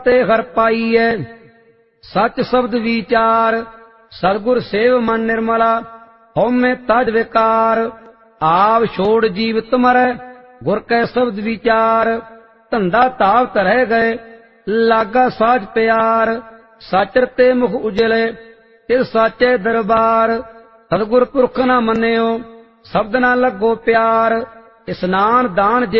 ਤੇ ਹਰ ਪਾਈਐ। ਸਚ ਸ਼ਬਦ ਵਿਚਾਰ ਸਤਿਗੁਰ ਸੇਵ ਮਨ ਨਿਰਮਲਾ। ਹਉਮੈ ਤਜ ਵਿਕਾਰ ਆਪ ਛੋੜ ਜੀਵਤ ਮਰੈ। ਗੁਰ ਕੈ ਸ਼ਬਦ ਵਿਚਾਰ ਧੰਦਾ ਤਾਪ ਧਰੈ ਗਏ। ਲਾਗਾ ਸਾਜ ਪਿਆਰ ਸਚ ਰਤੇ ਮੁਖ ਉਜਲੇ। ਤਿਸ ਸਾਚੇ ਦਰਬਾਰ ਸਤਿਗੁਰ ਪੁਰਖ ਨਾ ਮੰਨਿਓ। ਸ਼ਬਦ ਨਾ ਲੱਗੋ ਪਿਆਰ। ਇਸਨਾਨ ਦਾਨ ਜੇ